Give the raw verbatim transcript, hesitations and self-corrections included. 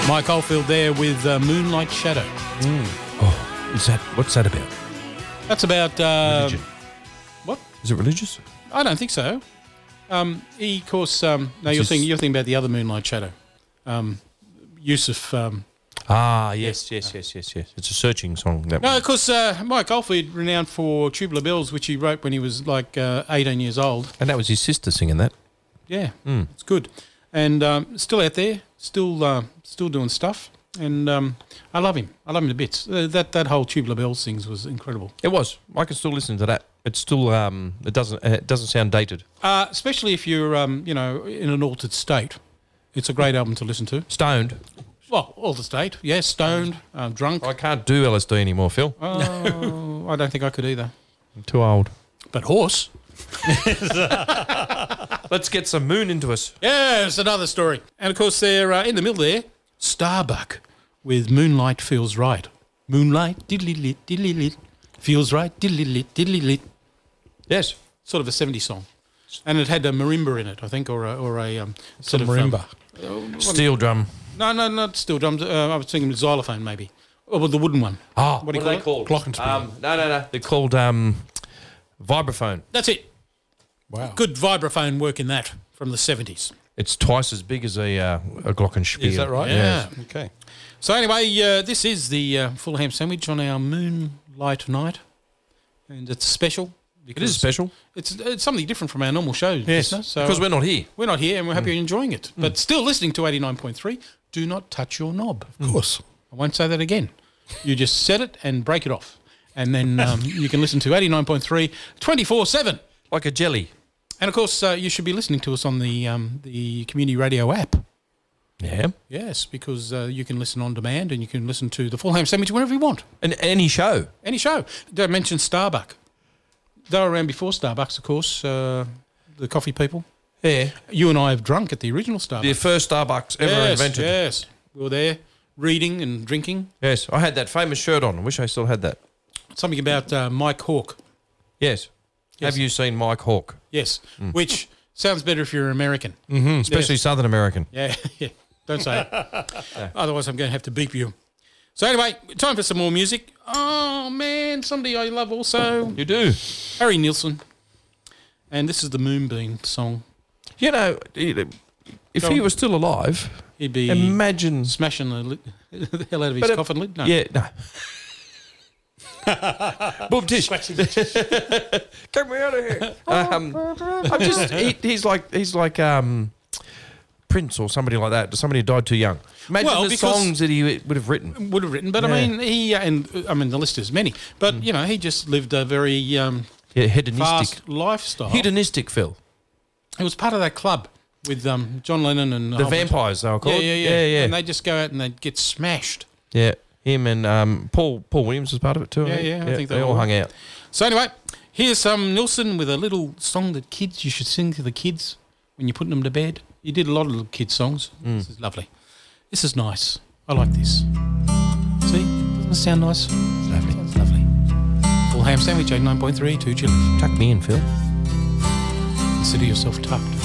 Mike Oldfield there with uh, Moonlight Shadow. Mm. Oh, is that what's that about? That's about uh, Religion. What? Is it religious? I don't think so. Um, he, of course, um, no, It's you're just- thinking you're thinking about the other Moonlight Shadow, um, Yusuf. Um, Ah, yes, yes, yes, yes, yes. It's a searching song. That no, one. of course, uh, Mike Oldfield, renowned for Tubular Bells, which he wrote when he was like uh, eighteen years old. And that was his sister singing that. Yeah, Mm. it's good, and um, still out there, still uh, still doing stuff, and um, I love him. I love him to bits. Uh, that that whole Tubular Bells things was incredible, It was. I can still listen to that. It's still. Um, it doesn't. It doesn't sound dated. uh, especially if you're um, you know in an altered state. It's a great album to listen to. Stoned. Well, altered state, yes, stoned, um, drunk. I can't do L S D anymore, Phil. Oh, I don't think I could either. I'm too old. But horse. Let's get some moon into us. Yeah, it's another story. And of course, they're uh, in the middle there, Starbuck with Moonlight Feels Right. Moonlight, diddly lit, diddly lit, feels right, diddly lit, diddly lit. Yes. Sort of a seventies song. And it had a marimba in it, I think, or a, or a um, sort Some of marimba. Um, uh, Steel drum. no, no, not steel drums. Uh, I was thinking xylophone, maybe. Or the wooden one. Oh, What do you call are they it? called? Glockenspiel. Um, no, no, no. They're called um, vibraphone. That's it. Wow. Good vibraphone work in that from the seventies. It's twice as big as a uh, a glockenspiel. Is that right? Yeah. Okay. So anyway, uh, this is the uh, full ham sandwich on our moonlight night, and it's special. It is special. It's, it's something different from our normal shows. Yes, listener. So because we're not here. we're not here, and we're happy you're enjoying it. But still listening to eighty-nine point three. Do not touch your knob. Of course. I won't say that again. You just set it and break it off, and then um, you can listen to eighty-nine point three twenty-four seven. Like a jelly. And of course, uh, you should be listening to us on the um, the community radio app. Yeah. Yes, because uh, you can listen on demand, and you can listen to the full ham sandwich whenever you want. And any show. Any show. Don't mention Starbuck. They were around before Starbucks, of course, uh, the coffee people. Yeah. You and I have drunk at the original Starbucks. The first Starbucks ever yes, invented. Yes, we were there reading and drinking. Yes. I had that famous shirt on. I wish I still had that. Something about uh, Mike Hawke. Yes. Yes. Have you seen Mike Hawke? Yes, which sounds better if you're American. Mm-hmm. Especially Yes. Southern American. Yeah, yeah. Don't say it. Otherwise, I'm going to have to beep you. So anyway, time for some more music. Oh, man, somebody I love also. You do. Harry Nilsson. And this is the Moonbeam song. You know, if Go he on. was still alive, He'd be imagine. smashing the, lid, the hell out of his But, uh, coffin lid. No. Yeah, no. Boom tish. Get me out of here. Um, I'm just. He, he's like. He's like. Um, Prince or somebody like that. Somebody who died too young. Imagine Well, the because- songs that he would have written. Would have written, but Yeah. I mean, he uh, and uh, I mean the list is many, but you know, he just lived a very um, Yeah, hedonistic. fast lifestyle. Hedonistic, Phil. It was part of that club with um, John Lennon and a The whole bunch- vampires, they were Yeah, called. yeah, yeah, yeah, yeah. And they just go out and they get smashed. Yeah, him and um, Paul Paul Williams was part of it too. Yeah, think. yeah, I think they, they all were. hung out. So anyway, here's some Nilsson with a little song that kids you should sing to the kids when you're putting them to bed. He did a lot of little kids songs. Mm. This is lovely. This is nice. I like this. See, doesn't it sound nice? It's lovely. It's lovely. Full ham sandwich, eighty-nine point three, two chili. Tuck me in, Phil. Consider yourself tucked.